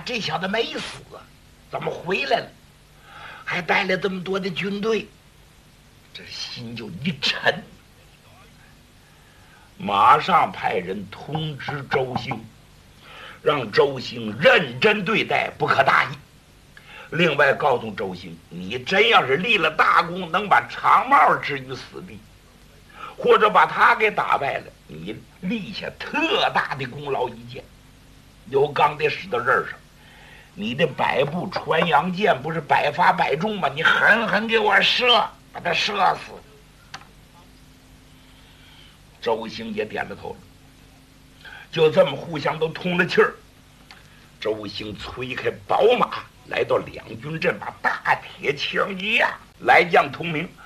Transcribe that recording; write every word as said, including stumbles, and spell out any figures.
这小子没死，怎么回来了？还带了这么多的军队，这心就一沉。马上派人通知周兴，让周兴认真对待，不可大意。另外告诉周兴，你真要是立了大功，能把长茂置于死地，或者把他给打败了，你立下特大的功劳一件，有钢得使到刃上。你的百步穿杨箭不是百发百中吗？你狠狠给我射，把他射死。周兴也点了头了，就这么互相都通了气儿。周兴催开宝马，来到两军阵，把大铁枪一压，来将同名，